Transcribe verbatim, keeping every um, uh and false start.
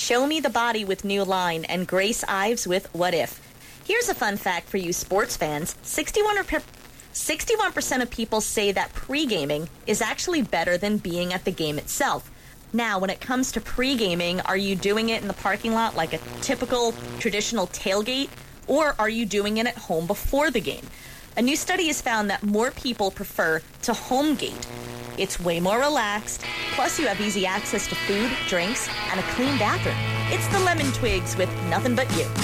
Show Me the Body with New Line, and Grace Ives with What If. Here's a fun fact for you sports fans. sixty-one percent of people say that pre-gaming is actually better than being at the game itself. Now, when it comes to pre-gaming, are you doing it in the parking lot like a typical traditional tailgate, or are you doing it at home before the game? A new study has found that more people prefer to home gate. It's way more relaxed, plus you have easy access to food, drinks, and a clean bathroom. It's the Lemon Twigs with Nothing But You.